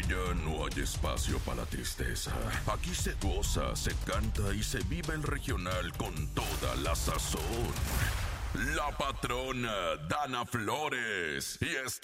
ya no hay espacio para la tristeza. Aquí se goza, se canta y se vive el regional con toda la sazón. La patrona Dana Flores y